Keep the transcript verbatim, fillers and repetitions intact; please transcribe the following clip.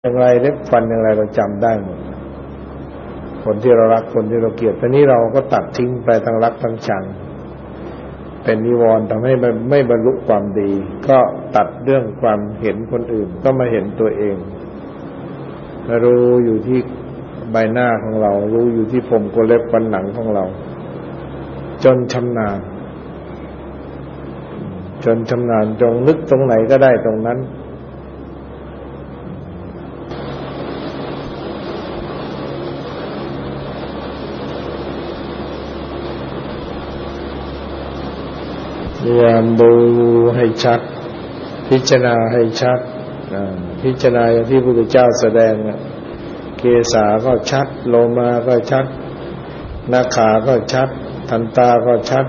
อย่างไรเล็บฟันอย่างไรเราจำได้หมดคนที่เรารักคนที่เราเกลียดแต่นี้เราก็ตัดทิ้งไปทั้งรักทั้งชังเป็นนิวรณ์ทำให้มันไม่บรรลุความดีก็ตัดเรื่องความเห็นคนอื่นก็มาเห็นตัวเองรู้อยู่ที่ใบหน้าของเรารู้อยู่ที่ผมขนเล็บฟันหนังของเราจนชำนาญจนชำนาญจงนึกตรงไหนก็ได้ตรงนั้นพยายามดูให้ชัดพิจารณาให้ชัดพิจารณาอย่างที่พระพุทธเจ้าแสดงเกศาก็ชัดโลมาก็ชัดนาขาก็ชัดทันตาก็ชัด